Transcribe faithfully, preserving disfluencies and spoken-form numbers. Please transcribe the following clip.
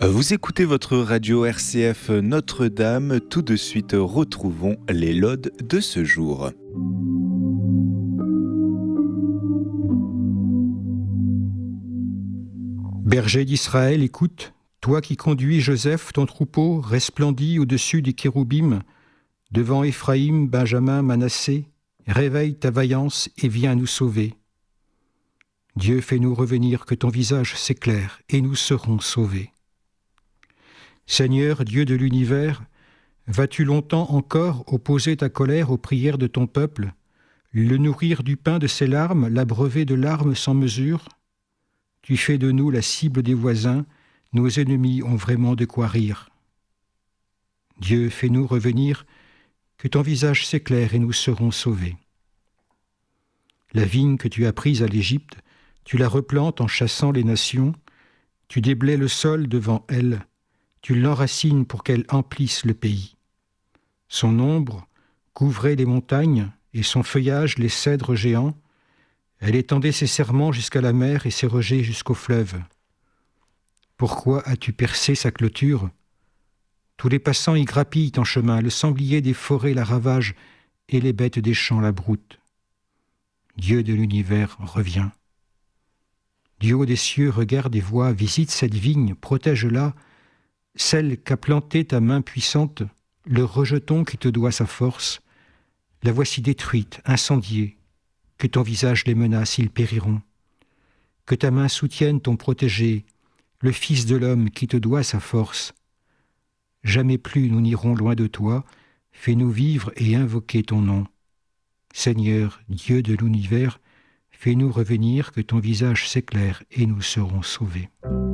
Vous écoutez votre radio R C F Notre-Dame. Tout de suite, retrouvons les laudes de ce jour. Berger d'Israël, écoute, toi qui conduis Joseph, ton troupeau, resplendit au-dessus des kéroubim, devant Éphraïm, Benjamin, Manassé, réveille ta vaillance et viens nous sauver. Dieu, fais-nous revenir, que ton visage s'éclaire, et nous serons sauvés. Seigneur, Dieu de l'univers, vas-tu longtemps encore opposer ta colère aux prières de ton peuple, le nourrir du pain de ses larmes, l'abreuver de larmes sans mesure? Tu fais de nous la cible des voisins, nos ennemis ont vraiment de quoi rire. Dieu, fais-nous revenir, que ton visage s'éclaire et nous serons sauvés. La vigne que tu as prise à l'Égypte, tu la replantes en chassant les nations, tu déblais le sol devant elle, tu l'enracines pour qu'elle emplisse le pays. Son ombre couvrait les montagnes et son feuillage les cèdres géants. Elle étendait ses serments jusqu'à la mer et ses rejets jusqu'au fleuve. Pourquoi as-tu percé sa clôture? Tous les passants y grappillent en chemin, le sanglier des forêts la ravage et les bêtes des champs la broutent. Dieu de l'univers revient. Du haut des cieux, regarde et vois, visite cette vigne, protège-la, celle qu'a plantée ta main puissante, le rejeton qui te doit sa force. La voici détruite, incendiée, que ton visage les menace, ils périront. Que ta main soutienne ton protégé, le Fils de l'homme qui te doit sa force. Jamais plus nous n'irons loin de toi, fais-nous vivre et invoquer ton nom. Seigneur, Dieu de l'univers, fais-nous revenir, que ton visage s'éclaire et nous serons sauvés.